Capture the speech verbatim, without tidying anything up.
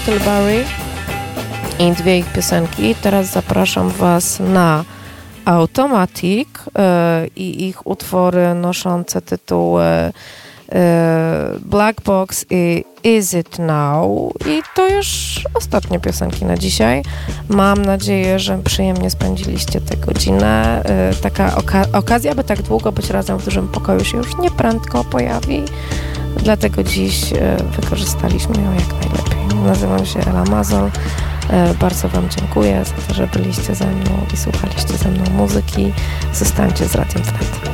Tilbury i dwie ich piosenki. Teraz zapraszam Was na Automatic e, i ich utwory noszące tytuły e, Black Box i Is It Now. I to już ostatnie piosenki na dzisiaj. Mam nadzieję, że przyjemnie spędziliście tę godzinę. E, taka oka- okazja, by tak długo być razem w dużym pokoju się już nieprędko pojawi. Dlatego dziś e, wykorzystaliśmy ją jak najlepiej. Nazywam się Ela Mazol. E, bardzo Wam dziękuję za to, że byliście ze mną i słuchaliście ze mną muzyki. Zostańcie z Radiem Wnet.